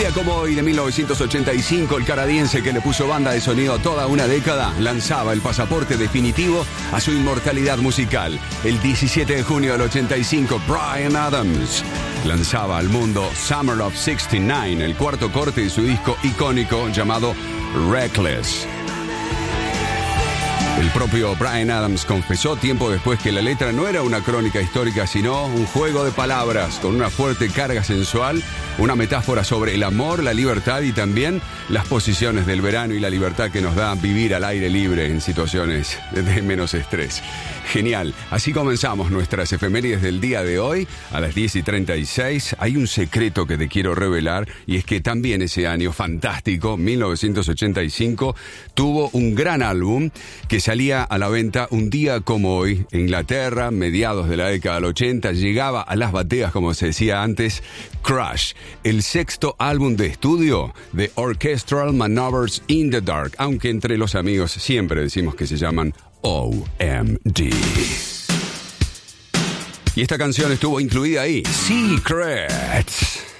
día como hoy de 1985, el canadiense que le puso banda de sonido a toda una década lanzaba el pasaporte definitivo a su inmortalidad musical. El 17 de junio del 85, Bryan Adams lanzaba al mundo Summer of '69, el cuarto corte de su disco icónico llamado Reckless. El propio Bryan Adams confesó tiempo después que la letra no era una crónica histórica, sino un juego de palabras con una fuerte carga sensual, una metáfora sobre el amor, la libertad y también las posiciones del verano y la libertad que nos da vivir al aire libre en situaciones de menos estrés. Genial. Así comenzamos nuestras efemérides del día de hoy. A las 10:36 hay un secreto que te quiero revelar, y es que también ese año fantástico, 1985, tuvo un gran álbum que salía a la venta un día como hoy. En Inglaterra, mediados de la década del 80, llegaba a las bateas, como se decía antes, Crush, el sexto álbum de estudio de Orchestral Maneuvers in the Dark, aunque entre los amigos siempre decimos que se llaman OMD. Y esta canción estuvo incluida ahí, Secrets.